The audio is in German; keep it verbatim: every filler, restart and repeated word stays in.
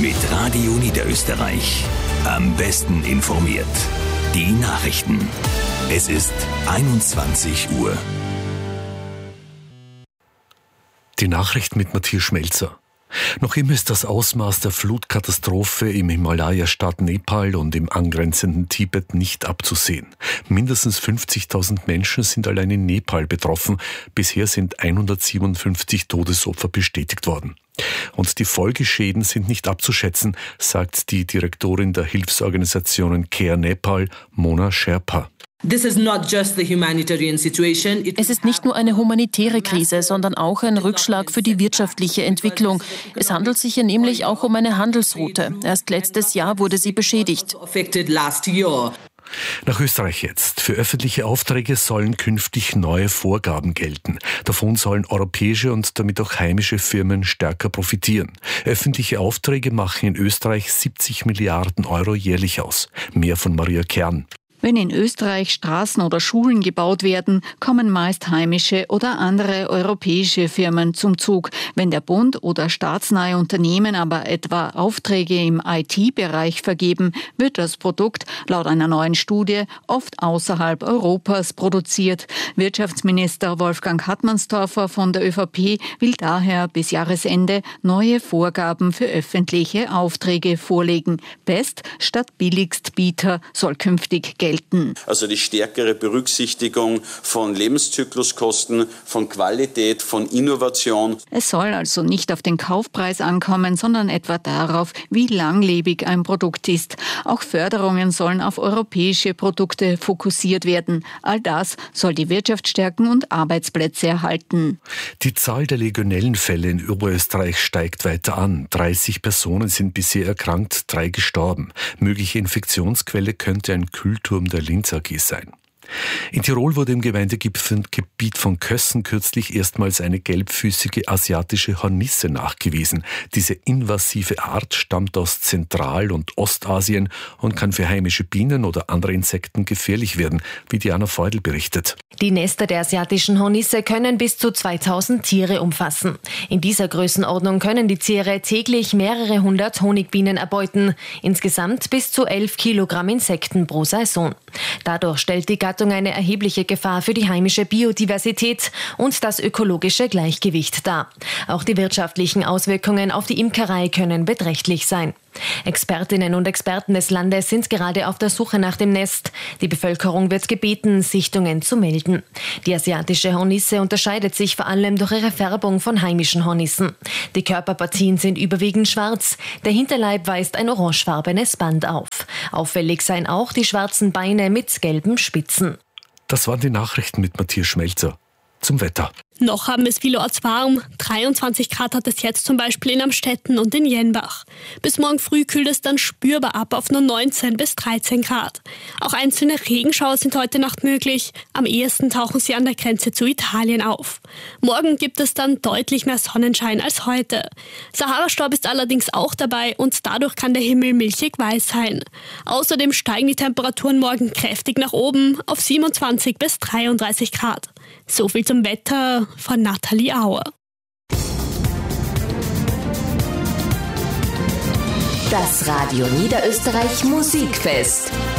Mit Radio Niederösterreich. Am besten informiert. Die Nachrichten. Es ist einundzwanzig Uhr. Die Nachrichten mit Matthias Schmelzer. Noch immer ist das Ausmaß der Flutkatastrophe im Himalaya-Staat Nepal und im angrenzenden Tibet nicht abzusehen. Mindestens fünfzigtausend Menschen sind allein in Nepal betroffen. Bisher sind hundertsiebenundfünfzig Todesopfer bestätigt worden. Und die Folgeschäden sind nicht abzuschätzen, sagt die Direktorin der Hilfsorganisationen Care Nepal, Mona Sherpa. Es ist nicht nur eine humanitäre Krise, sondern auch ein Rückschlag für die wirtschaftliche Entwicklung. Es handelt sich hier nämlich auch um eine Handelsroute. Erst letztes Jahr wurde sie beschädigt. Nach Österreich jetzt. Für öffentliche Aufträge sollen künftig neue Vorgaben gelten. Davon sollen europäische und damit auch heimische Firmen stärker profitieren. Öffentliche Aufträge machen in Österreich siebzig Milliarden Euro jährlich aus. Mehr von Maria Kern. Wenn in Österreich Straßen oder Schulen gebaut werden, kommen meist heimische oder andere europäische Firmen zum Zug. Wenn der Bund oder staatsnahe Unternehmen aber etwa Aufträge im I T-Bereich vergeben, wird das Produkt laut einer neuen Studie oft außerhalb Europas produziert. Wirtschaftsminister Wolfgang Hartmannstorfer von der ÖVP will daher bis Jahresende neue Vorgaben für öffentliche Aufträge vorlegen. Best statt Billigstbieter soll künftig gelten. Also die stärkere Berücksichtigung von Lebenszykluskosten, von Qualität, von Innovation. Es soll also nicht auf den Kaufpreis ankommen, sondern etwa darauf, wie langlebig ein Produkt ist. Auch Förderungen sollen auf europäische Produkte fokussiert werden. All das soll die Wirtschaft stärken und Arbeitsplätze erhalten. Die Zahl der Legionellenfälle in Oberösterreich steigt weiter an. dreißig Personen sind bisher erkrankt, drei gestorben. Mögliche Infektionsquelle könnte ein Kühlturm der Linz A G sein. In Tirol wurde im Gemeindegebiet von Kössen kürzlich erstmals eine gelbfüßige asiatische Hornisse nachgewiesen. Diese invasive Art stammt aus Zentral- und Ostasien und kann für heimische Bienen oder andere Insekten gefährlich werden, wie Diana Feudel berichtet. Die Nester der asiatischen Hornisse können bis zu zweitausend Tiere umfassen. In dieser Größenordnung können die Tiere täglich mehrere hundert Honigbienen erbeuten. Insgesamt bis zu elf Kilogramm Insekten pro Saison. Dadurch stellt die Gattung eine erhebliche Gefahr für die heimische Biodiversität und das ökologische Gleichgewicht dar. Auch die wirtschaftlichen Auswirkungen auf die Imkerei können beträchtlich sein. Expertinnen und Experten des Landes sind gerade auf der Suche nach dem Nest. Die Bevölkerung wird gebeten, Sichtungen zu melden. Die asiatische Hornisse unterscheidet sich vor allem durch ihre Färbung von heimischen Hornissen. Die Körperpartien sind überwiegend schwarz. Der Hinterleib weist ein orangefarbenes Band auf. Auffällig seien auch die schwarzen Beine mit gelben Spitzen. Das waren die Nachrichten mit Matthias Schmelzer. Zum Wetter. Noch haben es vielerorts warm. dreiundzwanzig Grad hat es jetzt zum Beispiel in Amstetten und in Jenbach. Bis morgen früh kühlt es dann spürbar ab auf nur neunzehn bis dreizehn Grad. Auch einzelne Regenschauer sind heute Nacht möglich. Am ehesten tauchen sie an der Grenze zu Italien auf. Morgen gibt es dann deutlich mehr Sonnenschein als heute. Sahara-Staub ist allerdings auch dabei und dadurch kann der Himmel milchig weiß sein. Außerdem steigen die Temperaturen morgen kräftig nach oben auf siebenundzwanzig bis dreiunddreißig Grad. So viel zum Wetter von Nathalie Auer. Das Radio Niederösterreich Musikfest.